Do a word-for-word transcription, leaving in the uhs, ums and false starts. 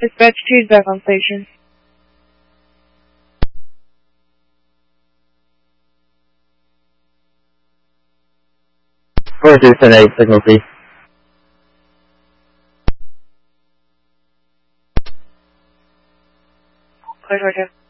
Dispatch two is back on station. four two seven eight, signal C. Clear, Georgia.